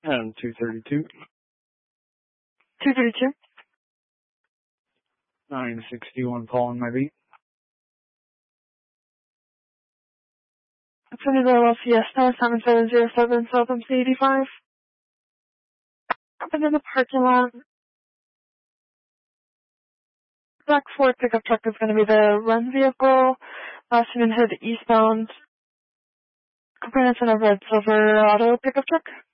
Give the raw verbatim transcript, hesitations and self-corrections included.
And two thirty-two. two thirty-two. nine sixty-one calling my beat. Attorney Loyal Fiesta, seven seven zero seven, South M C eighty-five. Up in the parking lot. Black Ford pickup truck is going to be the run vehicle. Last unit headed eastbound. Comprehensive of red silver auto pickup truck.